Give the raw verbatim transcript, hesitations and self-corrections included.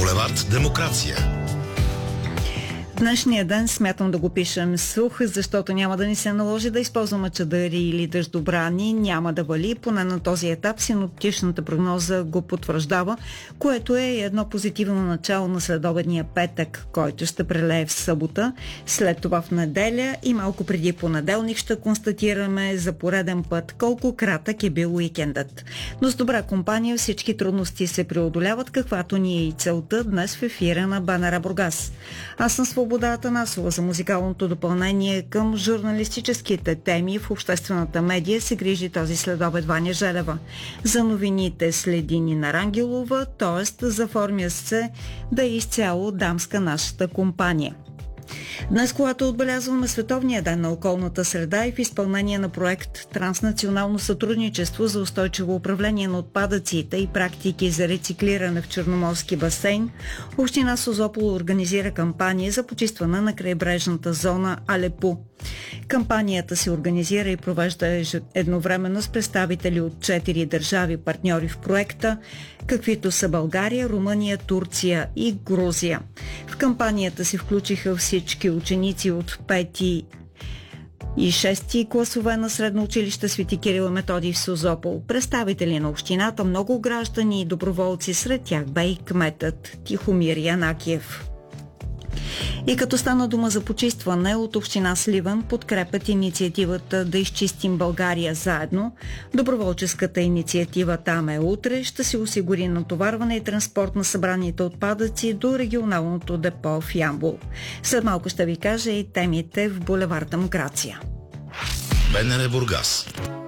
Булевард Демокрация. Днешния ден смятам да го пишем сух, защото няма да ни се наложи да използваме чадъри или дъждобрани, няма да вали, поне на този етап синоптичната прогноза го потвърждава, което е едно позитивно начало на следобедния петък, който ще прелее в събота. След това в неделя и малко преди понеделник ще констатираме за пореден път колко кратък е бил уикендът. Но с добра компания всички трудности се преодоляват, каквато ни е и целта днес в ефира на БНР Бургас. Аз съм Свобода Атанасова. За музикалното допълнение към журналистическите теми в обществената медия се грижи този следобед Ваня Желева. За новините следи Нина Рангелова, т.е. заформя се да е изцяло дамска нашата компания. Днес, когато отбелязваме Световния ден на околната среда и в изпълнение на проект Транснационално сътрудничество за устойчиво управление на отпадъците и практики за рециклиране в Черноморски басейн, община Созопол организира кампания за почистване на крайбрежната зона Алепу. Кампанията се организира и провежда едновременно с представители от четири държави партньори в проекта, каквито са България, Румъния, Турция и Грузия. В кампанията се включиха всички ученици от пети и шести класове на средно училище Свети Кирил и Методий в Созопол, представители на общината, много граждани и доброволци, сред тях бе и кметът Тихомир Янакиев. И като стана дума за почистване, от община Сливен подкрепят инициативата Да изчистим България заедно. Доброволческата инициатива Там е утре ще се осигури натоварване и транспорт на събраните отпадъци до регионалното депо в Ямбол. След малко ще ви кажа и темите в булевард Демокрация. БНР Бургас.